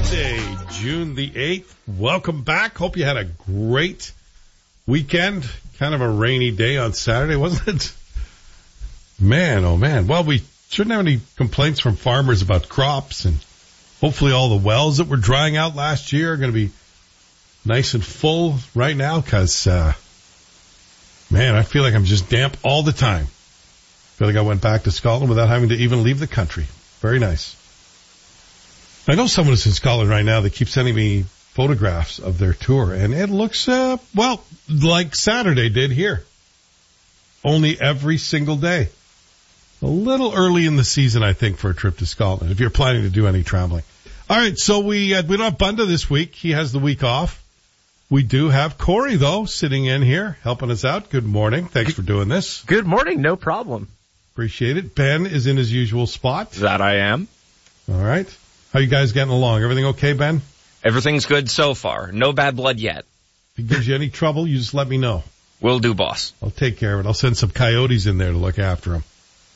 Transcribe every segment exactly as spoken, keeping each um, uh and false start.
Monday, June the eighth. Welcome back. Hope you had a great weekend. Kind of a rainy day on Saturday, wasn't it? Man, oh man. Well, we shouldn't have any complaints from farmers about crops, and hopefully all the wells that were drying out last year are going to be nice and full right now because, uh, man, I feel like I'm just damp all the time. I feel like I went back to Scotland without having to even leave the country. Very nice. I know someone is in Scotland right now that keeps sending me photographs of their tour, and it looks, uh, well, like Saturday did here. Only every single day. A little early in the season, I think, for a trip to Scotland, if you're planning to do any traveling. All right, so we uh, we don't have Bunda this week. He has the week off. We do have Corey, though, sitting in here, helping us out. Good morning. Thanks for doing this. Good morning. No problem. Appreciate it. Ben is in his usual spot. That I am. All right. How you guys getting along? Everything okay, Ben? Everything's good so far. No bad blood yet. If it gives you any trouble, you just let me know. Will do, boss. I'll take care of it. I'll send some coyotes in there to look after him.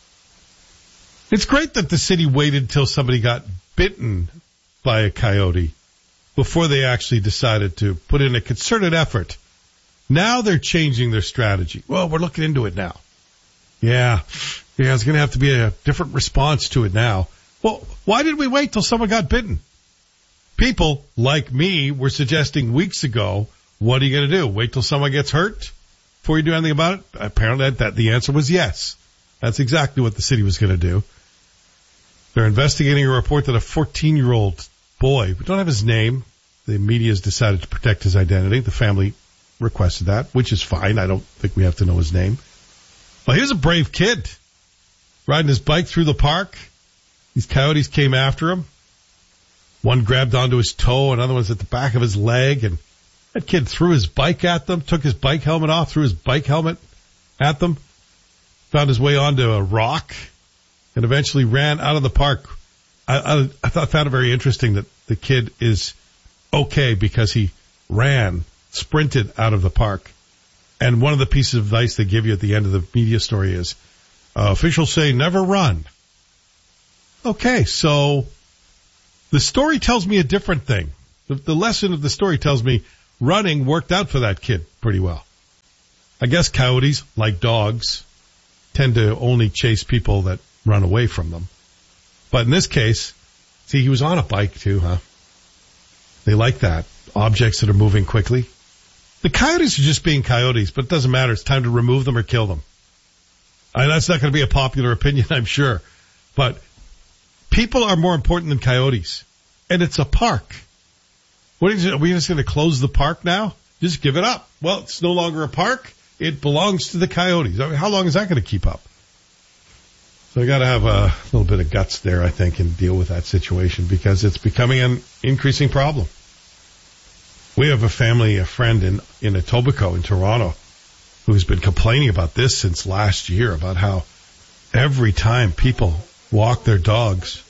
It's great that the city waited till somebody got bitten by a coyote before they actually decided to put in a concerted effort. Now they're changing their strategy. Well, we're looking into it now. Yeah. Yeah, it's going to have to be a different response to it now. Well, why did we wait till someone got bitten? People like me were suggesting weeks ago, what are you going to do? Wait till someone gets hurt before you do anything about it? Apparently that, that the answer was yes. That's exactly what the city was going to do. They're investigating a report that a fourteen-year-old boy, we don't have his name. The media has decided to protect his identity. The family requested that, which is fine. I don't think we have to know his name. Well, he was a brave kid, riding his bike through the park. These coyotes came after him. One grabbed onto his toe, another one's at the back of his leg, and that kid threw his bike at them, took his bike helmet off, threw his bike helmet at them, found his way onto a rock, and eventually ran out of the park. I, I, I thought, found it very interesting that the kid is okay because he ran, sprinted out of the park. And one of the pieces of advice they give you at the end of the media story is, uh, officials say never run. Okay, so the story tells me a different thing. The, the lesson of the story tells me running worked out for that kid pretty well. I guess coyotes, like dogs, tend to only chase people that run away from them. But in this case, see, he was on a bike too, huh? They like that. Objects that are moving quickly. The coyotes are just being coyotes, but it doesn't matter. It's time to remove them or kill them. I, that's not going to be a popular opinion, I'm sure. But people are more important than coyotes. And it's a park. What is it? Are we just going to close the park now? Just give it up. Well, it's no longer a park. It belongs to the coyotes. I mean, how long is that going to keep up? So I got to have a little bit of guts there, I think, and deal with that situation because it's becoming an increasing problem. We have a family, a friend in, in Etobicoke in Toronto who's been complaining about this since last year, about how every time people walk their dogs.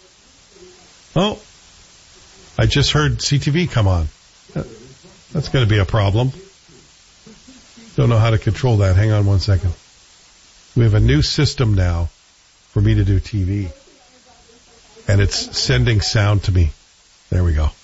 Oh, I just heard C T V come on. That's going to be a problem. Don't know how to control that. Hang on one second. We have a new system now for me to do T V. And it's sending sound to me. There we go.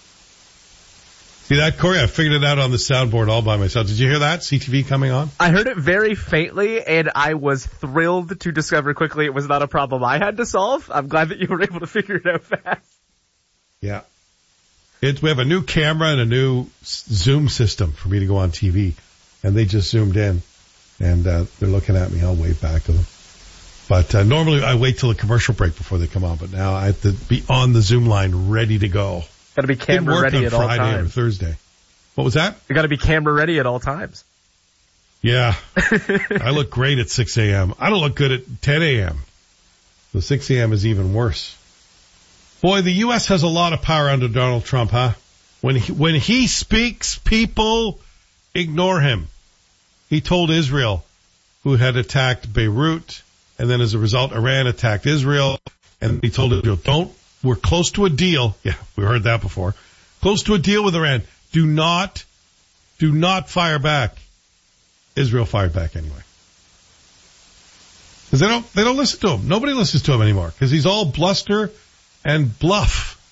See that, Corey? I figured it out on the soundboard all by myself. Did you hear that? C T V coming on? I heard it very faintly, and I was thrilled to discover quickly it was not a problem I had to solve. I'm glad that you were able to figure it out fast. Yeah. It, we have a new camera and a new Zoom system for me to go on T V. And they just zoomed in, and uh, they're looking at me. I'll wave back to them. But uh, normally I wait till a commercial break before they come on, but now I have to be on the Zoom line ready to go. Got to be camera ready at all times. Friday or Thursday. What was that? You got to be camera ready at all times. Yeah. I look great at six a.m. I don't look good at ten a.m. The six a.m. is even worse. Boy, the U S has a lot of power under Donald Trump, huh? When he, when he speaks, people ignore him. He told Israel, who had attacked Beirut, and then as a result, Iran attacked Israel, and he told Israel, don't, we're close to a deal. Yeah, we heard that before. Close to a deal with Iran. Do not, do not fire back. Israel fired back anyway. Because they don't, they don't listen to him. Nobody listens to him anymore, because he's all bluster and bluff.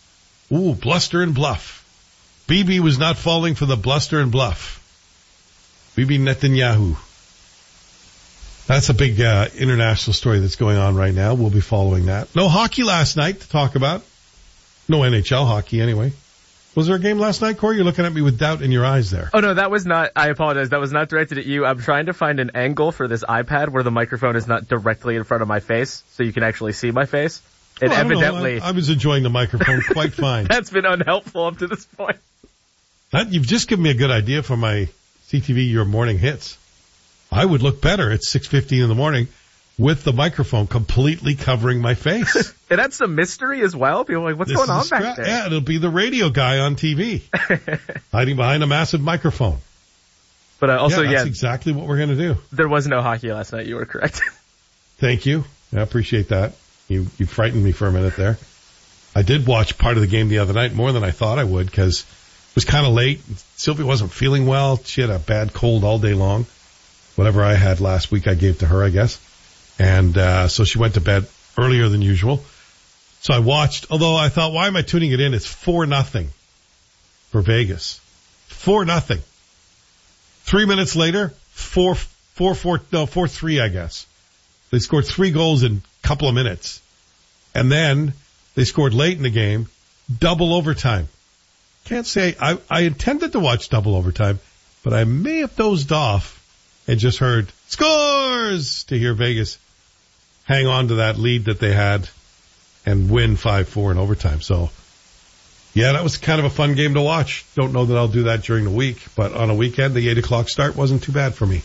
Ooh, bluster and bluff. Bibi was not falling for the bluster and bluff. Bibi Netanyahu. That's a big uh, international story that's going on right now. We'll be following that. No hockey last night to talk about. No N H L hockey anyway. Was there a game last night, Corey? You're looking at me with doubt in your eyes there. Oh, no, that was not, I apologize, that was not directed at you. I'm trying to find an angle for this iPad where the microphone is not directly in front of my face, so you can actually see my face. And well, I evidently... I, I was enjoying the microphone quite fine. That's been unhelpful up to this point. That, you've just given me a good idea for my C T V Your Morning Hits. I would look better at six fifteen in the morning with the microphone completely covering my face. It had some mystery as well. People are like, what's This going on stra- back there? Yeah, it'll be the radio guy on T V. Hiding behind a massive microphone. But uh, also, yeah, that's yeah, exactly what we're going to do. there was no hockey last night. You were correct. Thank you. I appreciate that. You you frightened me for a minute there. I did watch part of the game the other night, more than I thought I would, because it was kind of late. Sylvia wasn't feeling well. She had a bad cold all day long. Whatever I had last week, I gave to her, I guess. And uh so she went to bed earlier than usual. So I watched, although I thought, why am I tuning it in? It's four nothing for Vegas. Four nothing. Three minutes later, four, four, four, no, four, three, I guess. They scored three goals in a couple of minutes. And then they scored late in the game, double overtime. Can't say, I, I intended to watch double overtime, but I may have dozed off and just heard scores to hear Vegas hang on to that lead that they had and win five four in overtime. So, yeah, that was kind of a fun game to watch. Don't know that I'll do that during the week, but on a weekend, the eight o'clock start wasn't too bad for me.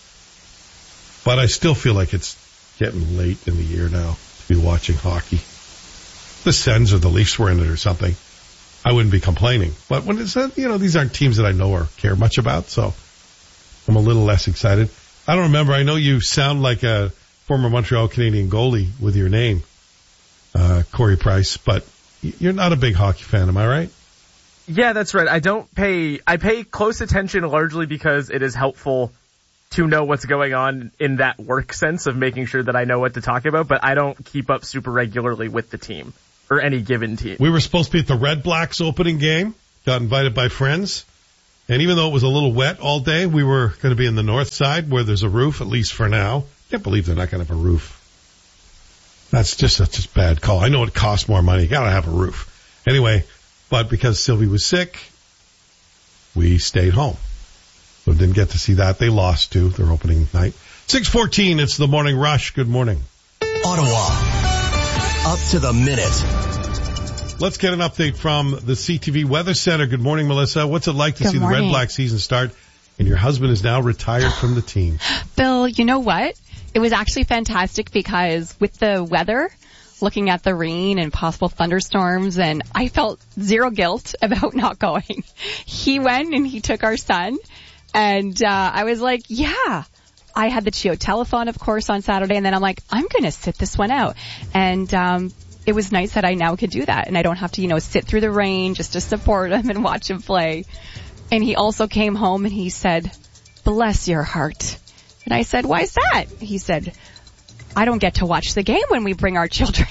But I still feel like it's getting late in the year now to be watching hockey. The Sens or the Leafs were in it or something, I wouldn't be complaining. But when it's, you know, these aren't teams that I know or care much about, so I'm a little less excited. I don't remember. I know you sound like a former Montreal Canadian goalie with your name, uh, Corey Price, but you're not a big hockey fan, am I right? Yeah, that's right. I don't pay, I pay close attention largely because it is helpful to know what's going on in that work sense of making sure that I know what to talk about, but I don't keep up super regularly with the team or any given team. We were supposed to be at the Red Blacks opening game, got invited by friends, and even though it was a little wet all day, we were going to be in the north side where there's a roof, at least for now. Can't believe they're not going to have a roof. That's just such a bad call. I know it costs more money. You got to have a roof. Anyway, but because Sylvie was sick, we stayed home. So didn't get to see that. They lost too, their opening night. six fourteen, it's the Morning Rush. Good morning. Ottawa, up to the minute. Let's get an update from the C T V Weather Center. Good morning, Melissa. What's it like to Good see morning. the Red Black season start and your husband is now retired from the team? Bill, you know what? It was actually fantastic because with the weather, looking at the rain and possible thunderstorms, and I felt zero guilt about not going. He went and he took our son, and uh I was like, yeah. I had the Chio telethon, of course, on Saturday, and then I'm like, I'm going to sit this one out. And um it was nice that I now could do that, and I don't have to, you know, sit through the rain just to support him and watch him play. And he also came home and he said, bless your heart. And I said, why is that? He said, I don't get to watch the game when we bring our children.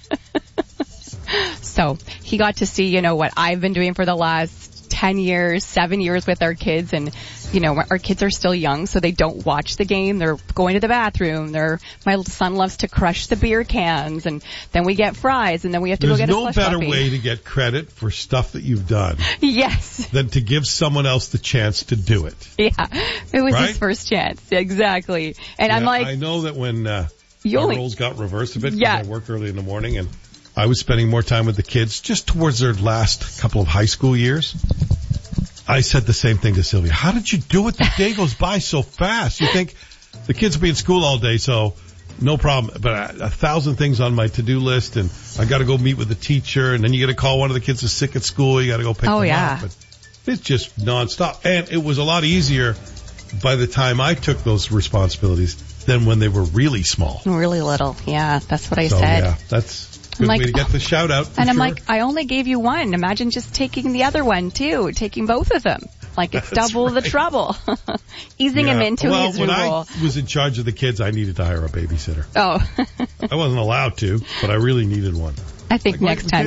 So he got to see, you know, what I've been doing for the last ten years, seven years with our kids. And, you know, our kids are still young, so they don't watch the game. They're going to the bathroom. They're, my son loves to crush the beer cans, and then we get fries, and then we have to There's go get no a slush better puppy. way to get credit for stuff that you've done Yes. than to give someone else the chance to do it. Yeah. It was Right? his first chance. Exactly. And I'm Yeah, like, I know that when uh, you our only, roles got reversed a bit, because Yeah. I worked early in the morning and I was spending more time with the kids just towards their last couple of high school years. I said the same thing to Sylvia. How did you do it? The day goes by so fast. You think the kids will be in school all day, so no problem. But a, a thousand things on my to-do list, and I got to go meet with the teacher, and then you get a call one of the kids is sick at school. You got to go pick Oh, them yeah. up. But it's just nonstop, and it was a lot easier by the time I took those responsibilities than when they were really small. really little. Yeah, that's what I So said. yeah, that's a good I'm like, way to get the shout out. for And I'm sure. like, I only gave you one. Imagine just taking the other one too, taking both of them. Like it's That's double the right. trouble. Easing him Yeah. into well, his when new I role. was in charge of the kids, I needed to hire a babysitter. Oh, I wasn't allowed to, but I really needed one. I think Like, next like, time okay. he's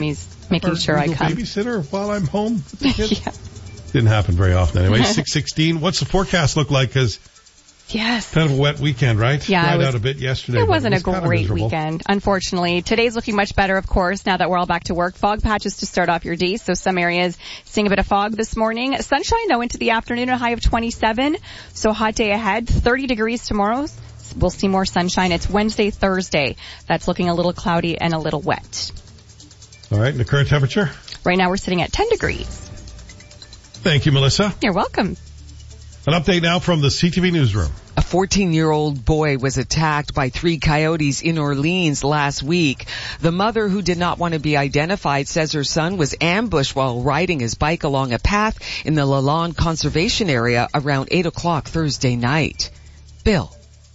making Our sure I legal come. babysitter while I'm home with the kids. Yeah. Didn't happen very often anyway. six sixteen. What's the forecast look like? Because Yes. kind of a wet weekend, right? Yeah, Dried it was- out a bit yesterday. It but wasn't was a kind of great miserable. weekend, unfortunately. Today's looking much better, of course, now that we're all back to work. Fog patches to start off your day, so some areas seeing a bit of fog this morning. Sunshine, though, into the afternoon, a high of twenty-seven, so hot day ahead. thirty degrees tomorrow. We'll see more sunshine. It's Wednesday, Thursday. That's looking a little cloudy and a little wet. All right, and the current temperature? Right now we're sitting at ten degrees. Thank you, Melissa. You're welcome. An update now from the C T V newsroom. A fourteen-year-old boy was attacked by three coyotes in Orleans last week. The mother, who did not want to be identified, says her son was ambushed while riding his bike along a path in the Lalonde Conservation Area around eight o'clock Thursday night. Bill.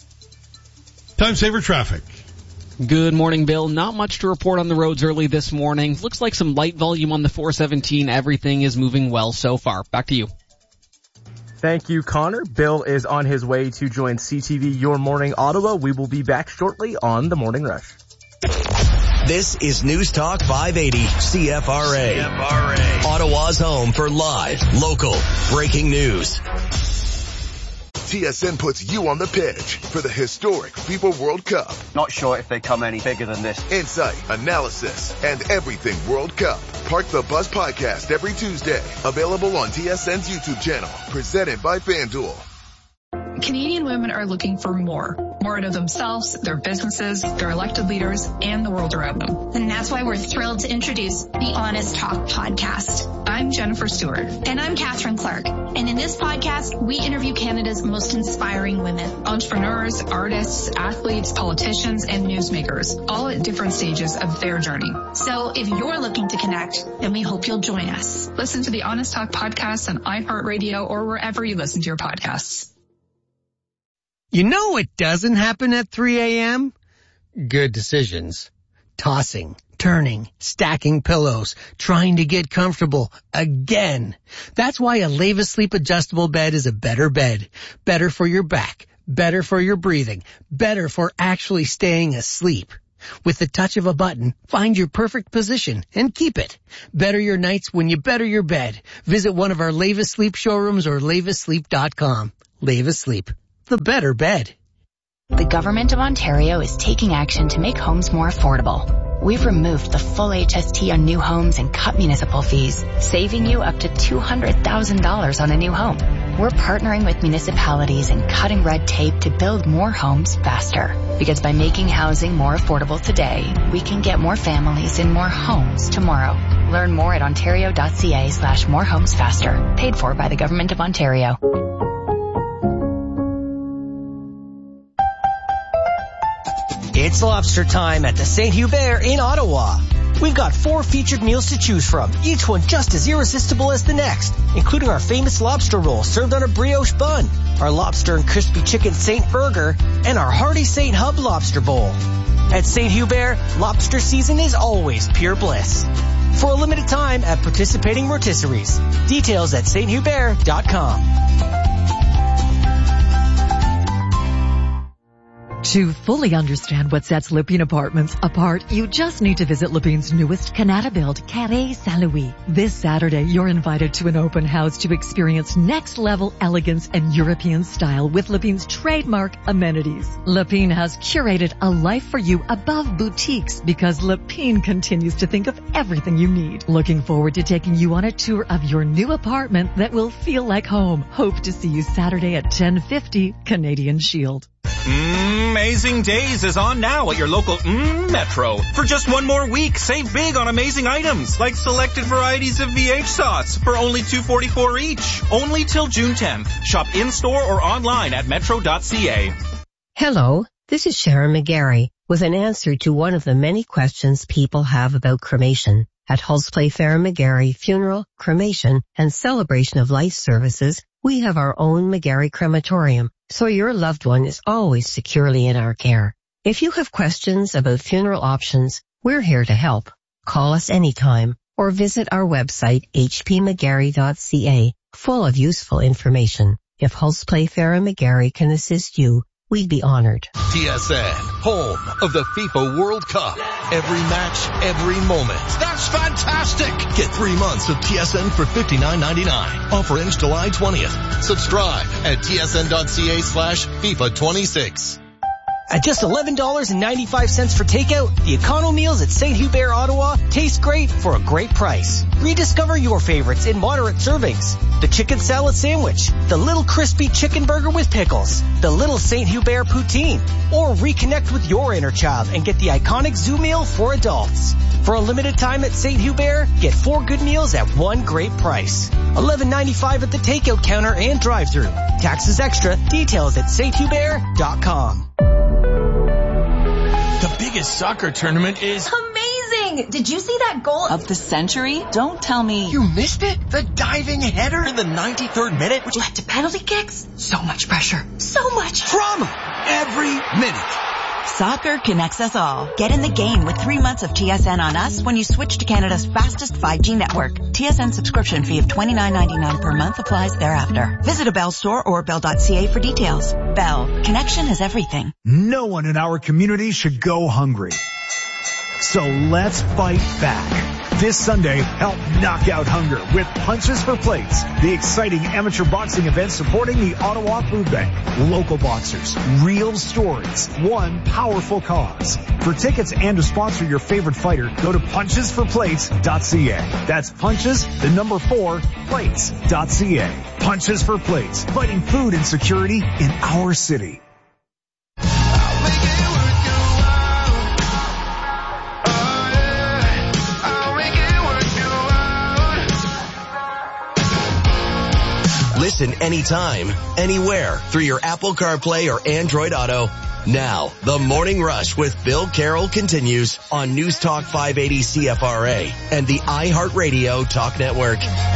Time saver traffic. Good morning, Bill. Not much to report on the roads early this morning. Looks like some light volume on the four seventeen. Everything is moving well so far. Back to you. Thank you, Connor. Bill is on his way to join C T V Your Morning Ottawa. We will be back shortly on The Morning Rush. This is News Talk five eighty C F R A. C F R A. Ottawa's home for live, local, breaking news. T S N puts you on the pitch for the historic FIFA World Cup. Not sure if they come any bigger than this. Insight, analysis, and everything World Cup. Park the Bus podcast every Tuesday. Available on T S N's YouTube channel. Presented by FanDuel. Canadian women are looking for more. More out of themselves, their businesses, their elected leaders, and the world around them. And that's why we're thrilled to introduce the Honest Talk podcast. I'm Jennifer Stewart. And I'm Catherine Clark. And in this podcast, we interview Canada's most inspiring women. Entrepreneurs, artists, athletes, politicians, and newsmakers, all at different stages of their journey. So if you're looking to connect, then we hope you'll join us. Listen to the Honest Talk podcast on iHeartRadio or wherever you listen to your podcasts. You know what doesn't happen at three a.m.? Good decisions. Tossing, turning, stacking pillows, trying to get comfortable again. That's why a Leva Sleep adjustable bed is a better bed. Better for your back, better for your breathing, better for actually staying asleep. With the touch of a button, find your perfect position and keep it. Better your nights when you better your bed. Visit one of our Leva Sleep showrooms or leva sleep dot com. Leva Sleep. The better bed. The Government of Ontario is taking action to make homes more affordable. We've removed the full H S T on new homes and cut municipal fees, saving you up to two hundred thousand dollars on a new home. We're partnering with municipalities and cutting red tape to build more homes faster. Because by making housing more affordable today, we can get more families in more homes tomorrow. Learn more at ontario.ca slash more homes faster. Paid for by the Government of Ontario. It's lobster time at the Saint Hubert in Ottawa. We've got four featured meals to choose from, each one just as irresistible as the next, including our famous lobster roll served on a brioche bun, our lobster and crispy chicken Saint Burger, and our hearty Saint Hub lobster bowl. At Saint Hubert, lobster season is always pure bliss. For a limited time at participating rotisseries. Details at saint hubert dot com. To fully understand what sets Lépine Apartments apart, you just need to visit Lépine's newest Canada-built Carré Saint-Louis. This Saturday, you're invited to an open house to experience next-level elegance and European style with Lépine's trademark amenities. Lépine has curated a life for you above boutiques because Lépine continues to think of everything you need. Looking forward to taking you on a tour of your new apartment that will feel like home. Hope to see you Saturday at ten fifty Canadian Shield. Amazing Days is on now at your local mm, Metro. For just one more week, save big on amazing items like selected varieties of V H sauce for only two forty-four each. Only till June tenth. Shop in-store or online at metro dot c a. Hello, this is Sharon McGarry with an answer to one of the many questions people have about cremation. At Hulsplay Farron McGarry Funeral, Cremation, and Celebration of Life Services, we have our own McGarry Crematorium, so your loved one is always securely in our care. If you have questions about funeral options, we're here to help. Call us anytime or visit our website h p mcgarry dot c a, full of useful information. If Hulsplay Farron McGarry can assist you, we'd be honored. T S N, home of the FIFA World Cup. Every match, every moment. That's fantastic! Get three months of T S N for fifty-nine ninety-nine. Offer ends July twentieth. Subscribe at tsn.ca slash FIFA 26. At just eleven dollars and ninety-five cents for takeout, the Econo Meals at Saint Hubert, Ottawa taste great for a great price. Rediscover your favorites in moderate servings. The chicken salad sandwich, the little crispy chicken burger with pickles, the little Saint Hubert poutine, or reconnect with your inner child and get the iconic zoo meal for adults. For a limited time at Saint Hubert, get four good meals at one great price. eleven ninety-five at the takeout counter and drive-thru. Taxes extra. Details at saint hubert dot com. The biggest soccer tournament is amazing! Did you see that goal of the century? Don't tell me. You missed it? The diving header in the ninety-third minute, Which led to penalty kicks? So much pressure. So much drama every minute. Soccer connects us all. Get in the game with three months of T S N on us when you switch to Canada's fastest five G network. T S N subscription fee of twenty-nine ninety-nine per month applies thereafter. Visit a Bell store or bell dot c a for details. Bell. Connection is everything. No one in our community should go hungry. So let's fight back. This Sunday, help knock out hunger with Punches for Plates, the exciting amateur boxing event supporting the Ottawa Food Bank. Local boxers, real stories, one powerful cause. For tickets and to sponsor your favorite fighter, go to punches for plates dot c a. That's punches, the number four, plates dot c a. Punches for Plates, fighting food insecurity in our city. Listen anytime, anywhere through your Apple CarPlay or Android Auto. Now, the Morning Rush with Bill Carroll continues on News Talk five eighty C F R A and the iHeartRadio Talk Network.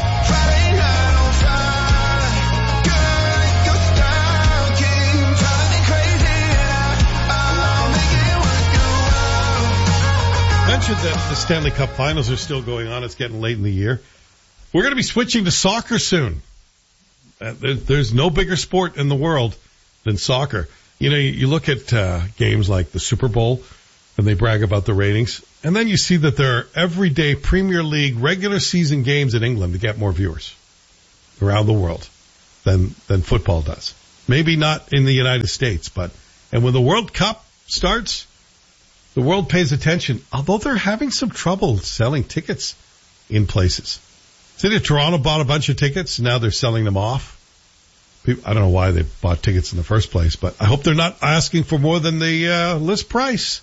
Mentioned that the Stanley Cup Finals are still going on. It's getting late in the year. We're going to be switching to soccer soon. Uh, there, there's no bigger sport in the world than soccer. You know, you, you look at uh, games like the Super Bowl, and they brag about the ratings, and then you see that there are everyday Premier League regular season games in England that get more viewers around the world than than football does. Maybe not in the United States, but and when the World Cup starts, the world pays attention, although they're having some trouble selling tickets in places. City of Toronto bought a bunch of tickets. Now they're selling them off. People, I don't know why they bought tickets in the first place, but I hope they're not asking for more than the uh, list price,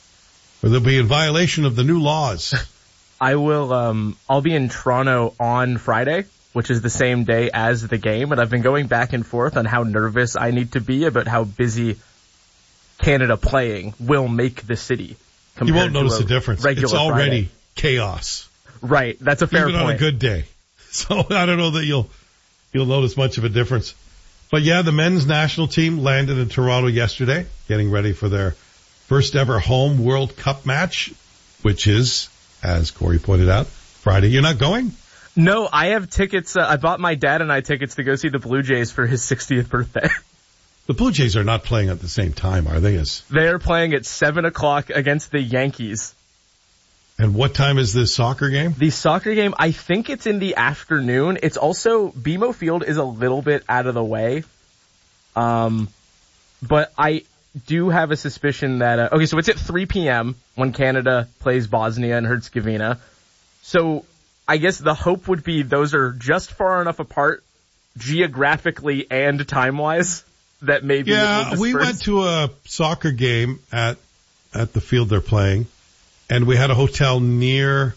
or they'll be in violation of the new laws. I will, um, I'll be in Toronto on Friday, which is the same day as the game, and I've been going back and forth on how nervous I need to be about how busy Canada playing will make the city. You won't notice a difference. It's already Friday. Chaos. Right, that's a fair Even point. on a good day. So I don't know that you'll you'll notice much of a difference. But yeah, the men's national team landed in Toronto yesterday, getting ready for their first ever home World Cup match, which is, as Corey pointed out, Friday. You're not going? No, I have tickets. Uh, I bought my dad and I tickets to go see the Blue Jays for his sixtieth birthday. The Blue Jays are not playing at the same time, are they? As They are playing at seven o'clock against the Yankees. And what time is this soccer game? The soccer game, I think it's in the afternoon. It's also, B M O Field is a little bit out of the way. Um, but I do have a suspicion that, uh, okay, so it's at three p.m. when Canada plays Bosnia and Herzegovina. So I guess the hope would be those are just far enough apart geographically and time-wise that maybe Yeah, we went to a soccer game at, at the field they're playing. And we had a hotel near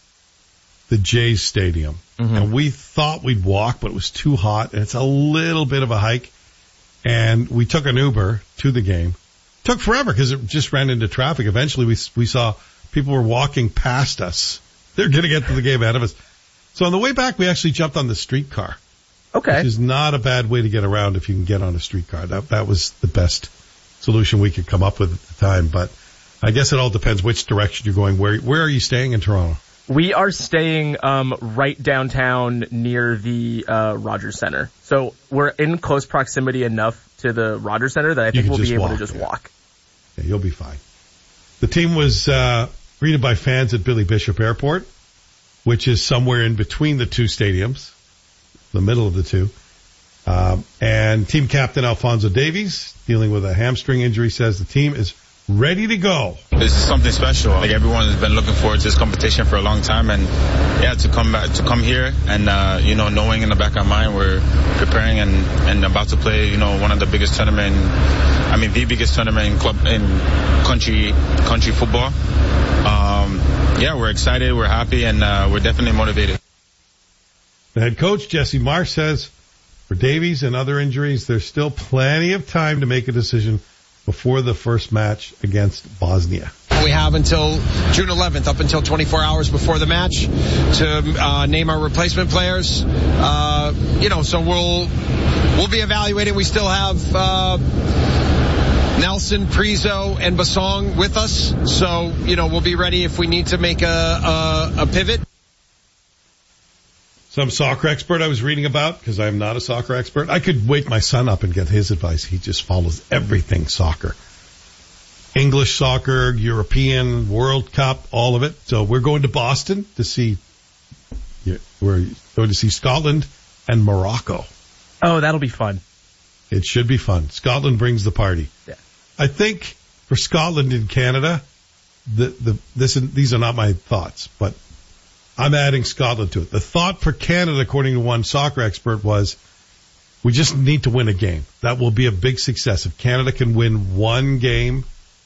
the Jays Stadium. Mm-hmm. And we thought we'd walk, but it was too hot, and it's a little bit of a hike. And we took an Uber to the game. Took forever because it just ran into traffic. Eventually, we we saw people were walking past us. They're going to get to the game ahead of us. So on the way back, we actually jumped on the streetcar. Okay. Which is not a bad way to get around if you can get on a streetcar. That that was the best solution we could come up with at the time, but I guess it all depends which direction you're going. Where where are you staying in Toronto? We are staying um, right downtown near the uh, Rogers Center. So we're in close proximity enough to the Rogers Center that I think we'll be able walk, to just yeah. walk. Yeah, you'll be fine. The team was uh, greeted by fans at Billy Bishop Airport, which is somewhere in between the two stadiums, the middle of the two. Um, and team captain Alphonso Davies, dealing with a hamstring injury, says the team is ready to go. This is something special. Like, everyone has been looking forward to this competition for a long time, and yeah, to come back, to come here, and uh, you know, knowing in the back of our mind we're preparing and, and about to play, you know, one of the biggest tournament, I mean, the biggest tournament in club in country country football. Um, yeah, we're excited, we're happy, and uh, we're definitely motivated. The head coach Jesse Marsh says for Davies and other injuries, there's still plenty of time to make a decision before the first match against Bosnia. We have until June eleventh, up until twenty-four hours before the match, to uh, name our replacement players. Uh, you know, so we'll we'll be evaluating. We still have uh, Nelson, Prizo, and Basong with us, so you know we'll be ready if we need to make a a, a pivot. Some soccer expert I was reading about, because I'm not a soccer expert. I could wake my son up and get his advice. He just follows everything soccer. English soccer, European, World Cup, all of it. So we're going to Boston to see, we're going to see Scotland and Morocco. Oh, that'll be fun. It should be fun. Scotland brings the party. Yeah. I think for Scotland and Canada, the, the, this, these are not my thoughts, but I'm adding Scotland to it. The thought for Canada, according to one soccer expert, was we just need to win a game. That will be a big success. If Canada can win one game,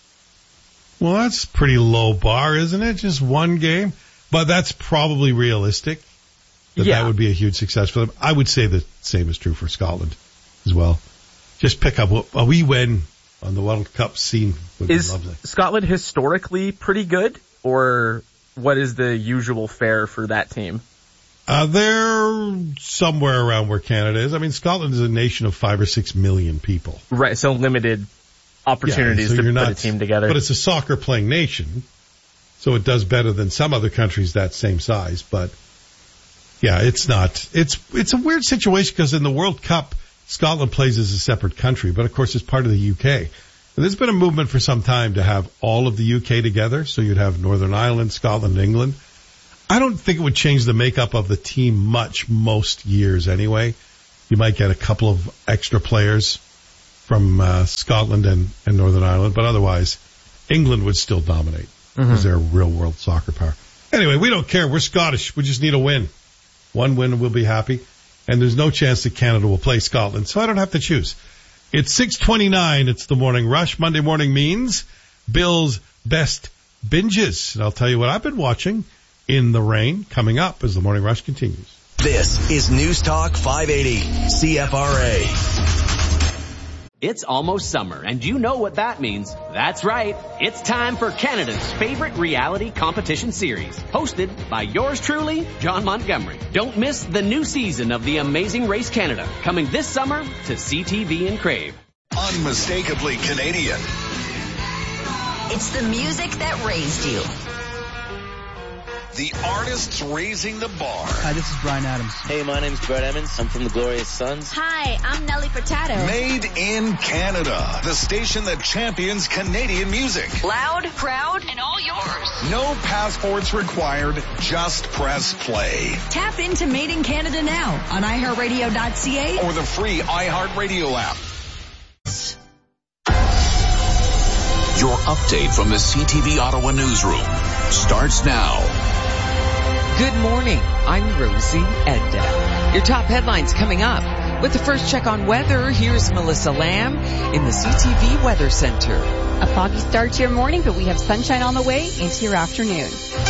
well, that's a pretty low bar, isn't it? Just one game. But that's probably realistic, that yeah. that would be a huge success for them. I would say the same is true for Scotland as well. Just pick up a wee win on the World Cup scene would is be lovely. Scotland historically pretty good, or what is the usual fare for that team? Uh, they're somewhere around where Canada is. I mean, Scotland is a nation of five or six million people. Right, so limited opportunities yeah, so to not, put a team together. But it's a soccer playing nation, so it does better than some other countries that same size. But yeah, it's not. It's it's a weird situation because in the World Cup, Scotland plays as a separate country, but of course it's part of the U K. And there's been a movement for some time to have all of the U K together, so you'd have Northern Ireland, Scotland, England. I don't think it would change the makeup of the team much most years anyway. You might get a couple of extra players from uh, Scotland and, and Northern Ireland, but otherwise England would still dominate because mm-hmm. they're a real world soccer power. Anyway, we don't care. We're Scottish. We just need a win. One win and we'll be happy. And there's no chance that Canada will play Scotland, so I don't have to choose. It's six twenty-nine. It's the Morning Rush. Monday morning means Bill's best binges. And I'll tell you what I've been watching in the rain coming up as the Morning Rush continues. This is News Talk five eighty C F R A. It's almost summer, and you know what that means. That's right. It's time for Canada's favorite reality competition series, hosted by yours truly, John Montgomery. Don't miss the new season of The Amazing Race Canada, coming this summer to C T V and Crave. Unmistakably Canadian. It's the music that raised you. The artists raising the bar. Hi, this is Brian Adams. Hey, my name's Brett Emmons. I'm from the Glorious Sons. Hi, I'm Nelly Furtado. Made in Canada. The station that champions Canadian music. Loud, proud, and all yours. No passports required. Just press play. Tap into Made in Canada now on i heart radio dot c a or the free iHeartRadio app. Your update from the C T V Ottawa newsroom starts now. Good morning. I'm Rosie Edda. Your top headlines coming up. With the first check on weather, here's Melissa Lamb in the C T V Weather Center. A foggy start to your morning, but we have sunshine on the way into your afternoon.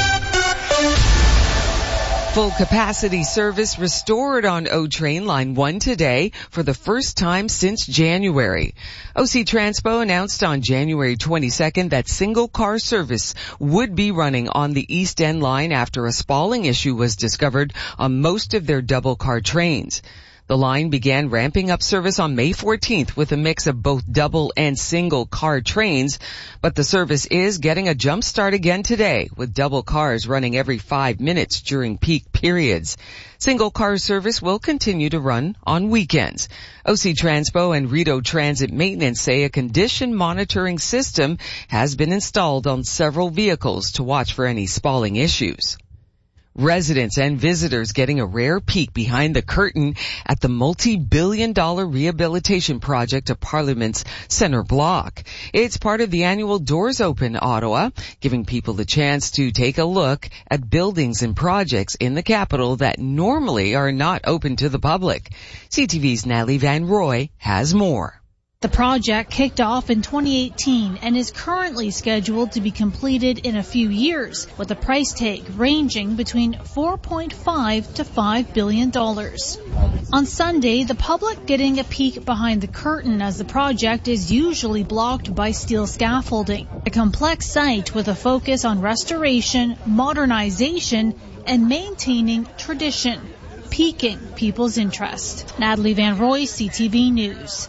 Full capacity service restored on O Train Line one today for the first time since January. O C Transpo announced on January twenty-second that single car service would be running on the East End line after a spalling issue was discovered on most of their double car trains. The line began ramping up service on May fourteenth with a mix of both double and single car trains, but the service is getting a jump start again today with double cars running every five minutes during peak periods. Single car service will continue to run on weekends. O C Transpo and Rideau Transit Maintenance say a condition monitoring system has been installed on several vehicles to watch for any spalling issues. Residents and visitors getting a rare peek behind the curtain at the multi-billion dollar rehabilitation project of Parliament's Center Block. It's part of the annual Doors Open Ottawa, giving people the chance to take a look at buildings and projects in the capital that normally are not open to the public. C T V's Natalie Van Roy has more. The project kicked off in twenty eighteen and is currently scheduled to be completed in a few years, with a price tag ranging between four point five to five billion dollars. On Sunday, the public getting a peek behind the curtain as the project is usually blocked by steel scaffolding. A complex site with a focus on restoration, modernization, and maintaining tradition, piquing people's interest. Natalie Van Roy, C T V News.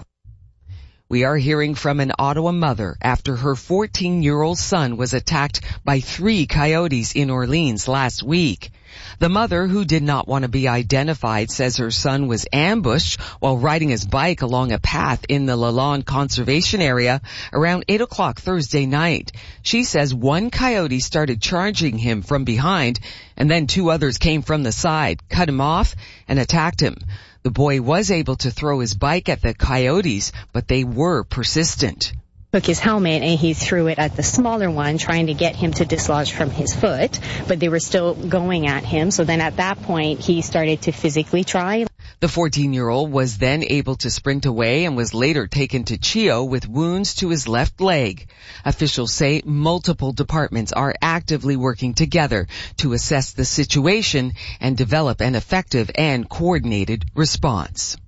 We are hearing from an Ottawa mother after her fourteen-year-old son was attacked by three coyotes in Orleans last week. The mother, who did not want to be identified, says her son was ambushed while riding his bike along a path in the Lalonde Conservation Area around eight o'clock Thursday night. She says one coyote started charging him from behind, and then two others came from the side, cut him off, and attacked him. The boy was able to throw his bike at the coyotes, but they were persistent. Took his helmet and he threw it at the smaller one, trying to get him to dislodge from his foot, but they were still going at him. So then at that point, he started to physically try. The fourteen-year-old was then able to sprint away and was later taken to CHEO with wounds to his left leg. Officials say multiple departments are actively working together to assess the situation and develop an effective and coordinated response.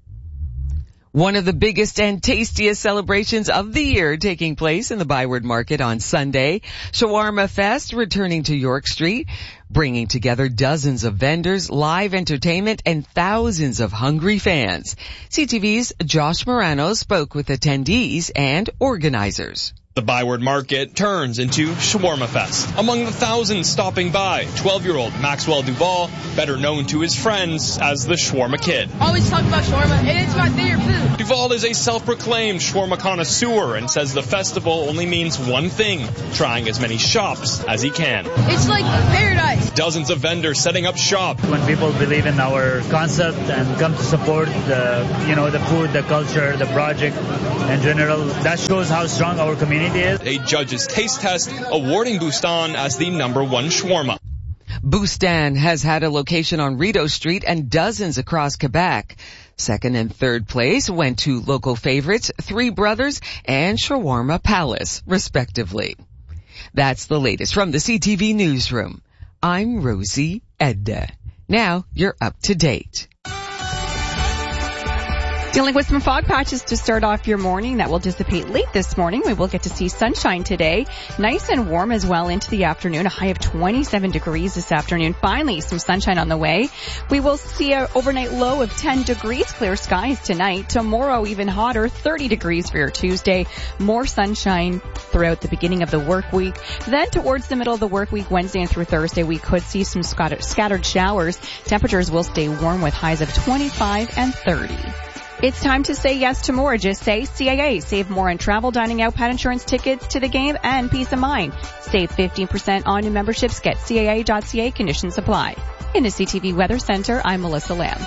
One of the biggest and tastiest celebrations of the year taking place in the Byward Market on Sunday. Shawarma Fest returning to York Street, bringing together dozens of vendors, live entertainment, and thousands of hungry fans. C T V's Josh Morano spoke with attendees and organizers. The Byward Market turns into Shawarma Fest. Among the thousands stopping by, twelve-year-old Maxwell Duval, better known to his friends as the Shawarma Kid. Always talk about shawarma, and it's my favorite food. Duval is a self-proclaimed shawarma connoisseur and says the festival only means one thing, trying as many shops as he can. It's like paradise. Dozens of vendors setting up shop. When people believe in our concept and come to support the, you know, the food, the culture, the project in general, that shows how strong our community is. A judge's taste test awarding Bustan as the number one shawarma. Bustan has had a location on Rideau Street and dozens across Quebec. Second and third place went to local favorites, Three Brothers and Shawarma Palace, respectively. That's the latest from the C T V Newsroom. I'm Rosie Edda. Now you're up to date. Dealing with some fog patches to start off your morning. That will dissipate late this morning. We will get to see sunshine today. Nice and warm as well into the afternoon. A high of twenty-seven degrees this afternoon. Finally, some sunshine on the way. We will see an overnight low of ten degrees. Clear skies tonight. Tomorrow, even hotter, thirty degrees for your Tuesday. More sunshine throughout the beginning of the work week. Then towards the middle of the work week, Wednesday and through Thursday, we could see some scattered showers. Temperatures will stay warm with highs of twenty-five and thirty. It's time to say yes to more. Just say C A A. Save more on travel, dining out, pet insurance, tickets to the game, and peace of mind. Save fifteen percent on new memberships. Get C A A dot C A. Conditions apply. In the C T V Weather Center, I'm Melissa Lamb.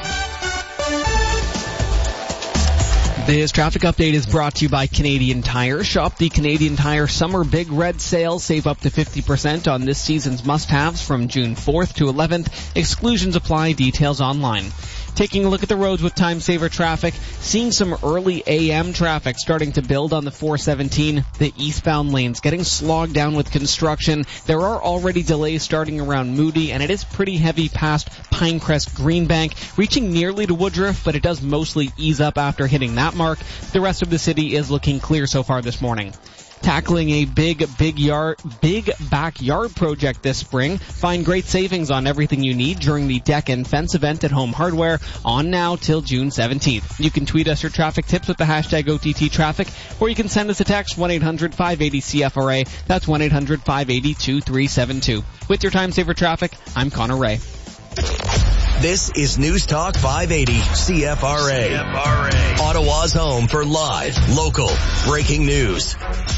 This traffic update is brought to you by Canadian Tire. Shop the Canadian Tire Summer Big Red Sale. Save up to fifty percent on this season's must-haves from June fourth to eleventh. Exclusions apply. Details online. Taking a look at the roads with time saver traffic, seeing some early A M traffic starting to build on the four seventeen, the eastbound lanes getting slogged down with construction. There are already delays starting around Moody, and it is pretty heavy past Pinecrest Greenbank, reaching nearly to Woodruff, but it does mostly ease up after hitting that mark. The rest of the city is looking clear so far this morning. Tackling a big, big yard, big backyard project this spring. Find great savings on everything you need during the deck and fence event at Home Hardware on now till June seventeenth. You can tweet us your traffic tips with the hashtag O T T traffic, or you can send us a text one eight hundred five eight zero C F R A. That's one eight hundred five eight zero two three seven two. With your time saver traffic, I'm Connor Ray. This is News Talk five eighty C F R A. C F R A. Ottawa's home for live, local, breaking news.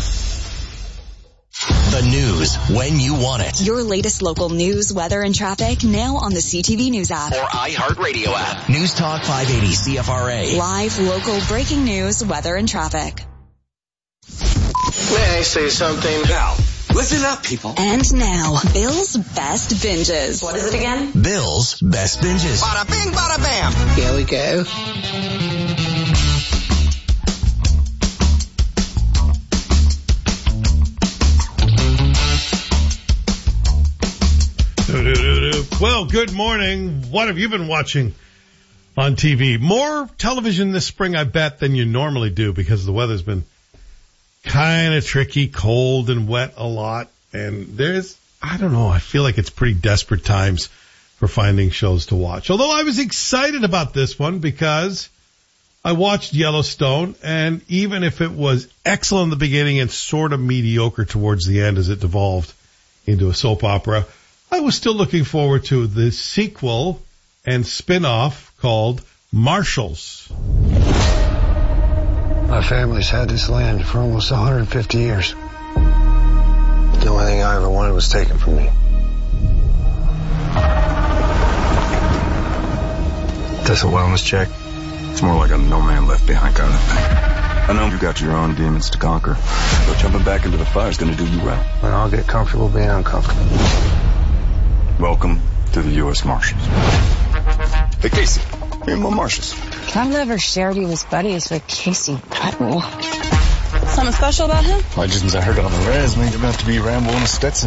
The news when you want it. Your latest local news, weather, and traffic now on the C T V News app. Or iHeartRadio app. News Talk five eighty C F R A. Live, local, breaking news, weather, and traffic. May I say something? Now, listen up, people. And now, Bill's Best Binges. What is it again? Bill's Best Binges. Bada bing, bada bam. Here we go. Well, good morning. What have you been watching on T V? More television this spring, I bet, than you normally do because the weather's been kind of tricky, cold and wet a lot. And there's, I don't know, I feel like it's pretty desperate times for finding shows to watch. Although I was excited about this one because I watched Yellowstone, and even if it was excellent in the beginning and sort of mediocre towards the end as it devolved into a soap opera, I was still looking forward to the sequel and spin-off called Marshals. My family's had this land for almost one hundred fifty years. The only thing I ever wanted was taken from me. That's a wellness check. It's more like a no man left behind kind of thing. I know you got your own demons to conquer, but jumping back into the fire is going to do you well. And I'll get comfortable being uncomfortable. Welcome to the U S Marshals. Hey, Casey. Me and my Marshals. I've never shared he was buddies with Casey Button. Something special about him? Legends I heard on the res made him have to be Rambo and a Stetson.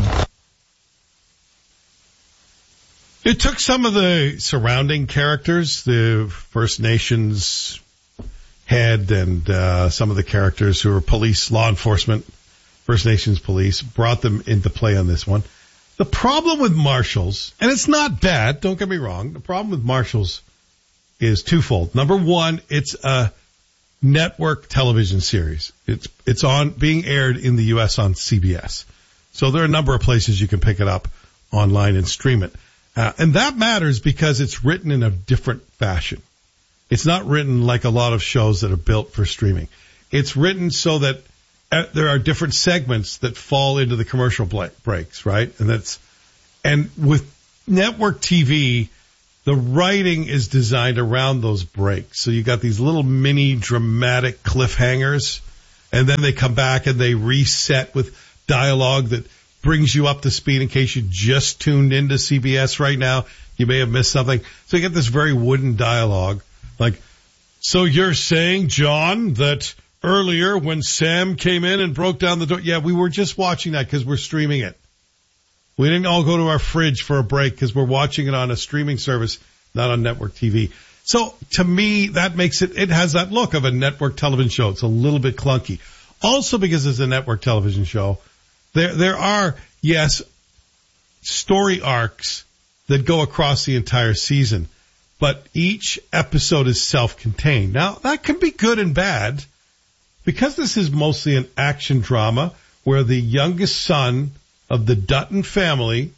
It took some of the surrounding characters, the First Nations head and uh, some of the characters who are police, law enforcement, First Nations police, brought them into play on this one. The problem with Marshals, and it's not bad, don't get me wrong, the problem with Marshals is twofold. Number one, it's a network television series. It's it's on being aired in the U S on C B S. So there are a number of places you can pick it up online and stream it. Uh, and that matters because it's written in a different fashion. It's not written like a lot of shows that are built for streaming. It's written so that uh, there are different segments that fall into the commercial breaks, right? And that's and with network T V, the writing is designed around those breaks. So you got these little mini dramatic cliffhangers, and then they come back and they reset with dialogue that brings you up to speed in case you just tuned into C B S right now. You may have missed something. So you get this very wooden dialogue. Like, so you're saying, John, that earlier when Sam came in and broke down the door, yeah, we were just watching that because we're streaming it. We didn't all go to our fridge for a break because we're watching it on a streaming service, not on network T V. So to me, that makes it, it has that look of a network television show. It's a little bit clunky. Also because it's a network television show, there, there are, yes, story arcs that go across the entire season, but each episode is self-contained. Now, that can be good and bad because this is mostly an action drama where the youngest son of the Dutton family,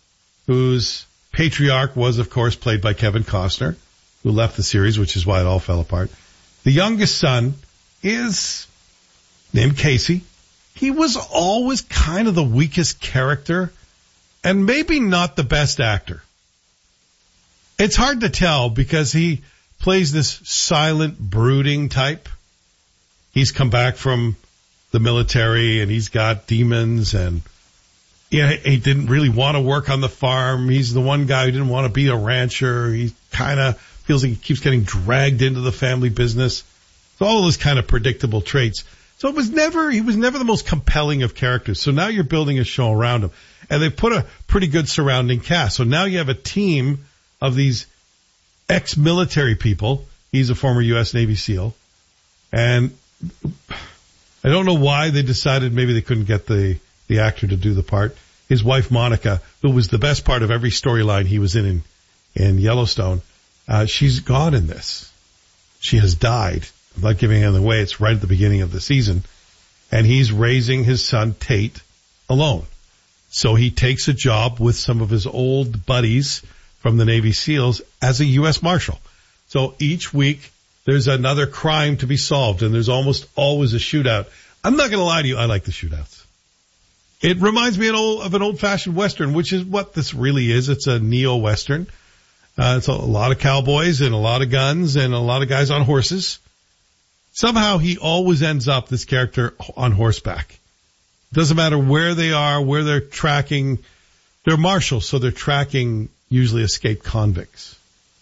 whose patriarch was, of course, played by Kevin Costner, who left the series, which is why it all fell apart. The youngest son is named Casey. He was always kind of the weakest character and maybe not the best actor. It's hard to tell because he plays this silent, brooding type. He's come back from the military and he's got demons and yeah, he didn't really want to work on the farm. He's the one guy who didn't want to be a rancher. He kind of feels like he keeps getting dragged into the family business. So all those kind of predictable traits. So it was never, he was never the most compelling of characters. So now you're building a show around him. And they put a pretty good surrounding cast. So now you have a team of these ex-military people. He's a former U S Navy SEAL. And I don't know why they decided maybe they couldn't get the, the actor to do the part. His wife, Monica, who was the best part of every storyline he was in in, in Yellowstone, uh, she's gone in this. She has died. I'm not giving it away. It's right at the beginning of the season. And he's raising his son, Tate, alone. So he takes a job with some of his old buddies from the Navy SEALs as a U S Marshal. So each week there's another crime to be solved, and there's almost always a shootout. I'm not going to lie to you. I like the shootouts. It reminds me of an, old, of an old-fashioned Western, which is what this really is. It's a neo-Western. Uh, it's a, a lot of cowboys and a lot of guns and a lot of guys on horses. Somehow he always ends up, this character, on horseback. Doesn't matter where they are, where they're tracking. They're marshals, so they're tracking usually escaped convicts.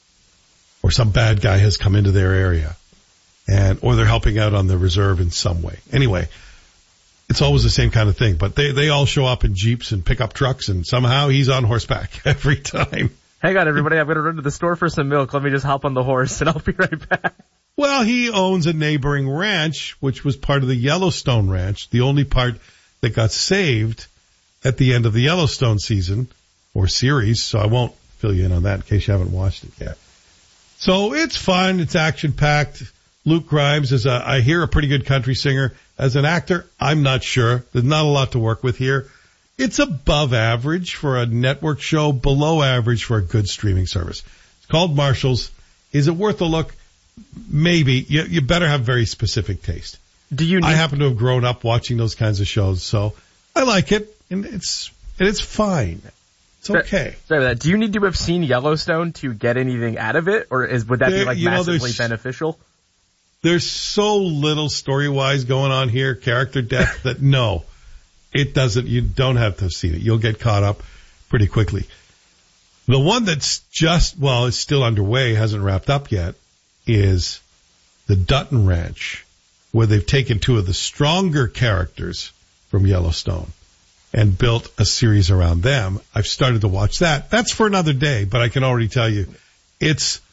Or some bad guy has come into their area. and Or they're helping out on the reserve in some way. Anyway, it's always the same kind of thing. But they, they all show up in Jeeps and pickup trucks, and somehow he's on horseback every time. Hang on, everybody. I'm going to run to the store for some milk. Let me just hop on the horse, and I'll be right back. Well, he owns a neighboring ranch, which was part of the Yellowstone Ranch, the only part that got saved at the end of the Yellowstone season or series, so I won't fill you in on that in case you haven't watched it yet. So it's fun. It's action-packed. Luke Grimes is, a, I hear, a pretty good country singer. As an actor, I'm not sure. There's not a lot to work with here. It's above average for a network show, below average for a good streaming service. It's called Marshals. Is it worth a look? Maybe. You, you better have very specific taste. Do you? Need- I happen to have grown up watching those kinds of shows, so I like it, and it's and it's fine. It's okay. Sorry about that. Do you need to have seen Yellowstone to get anything out of it, or is would that there, be like you know, massively beneficial? There's so little story-wise going on here, character depth, that no, it doesn't. You don't have to have seen it. You'll get caught up pretty quickly. The one that's just, well, it's still underway, hasn't wrapped up yet, is the Dutton Ranch, where they've taken two of the stronger characters from Yellowstone and built a series around them. I've started to watch that. That's for another day, but I can already tell you it's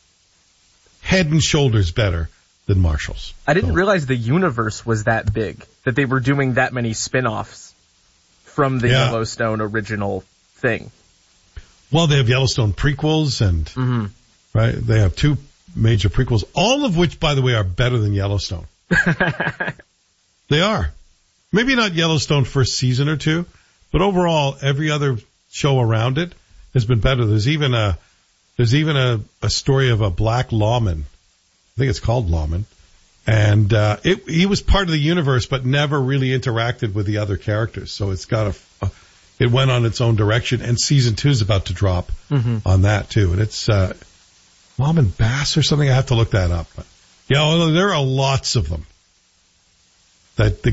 head and shoulders better than Marshals. I didn't so. realize the universe was that big, that they were doing that many spin-offs from the yeah. Yellowstone original thing. Well, they have Yellowstone prequels, and mm-hmm. right, they have two major prequels, all of which, by the way, are better than Yellowstone. They are. Maybe not Yellowstone first season or two, but overall, every other show around it has been better. There's even a there's even a, a story of a black lawman. I think it's called Lawman, and uh, it, he was part of the universe, but never really interacted with the other characters. So it's got a, a it went on its own direction, and season two is about to drop mm-hmm. on that too. And it's uh, Lawman Bass or something. I have to look that up. But, yeah, well, there are lots of them that the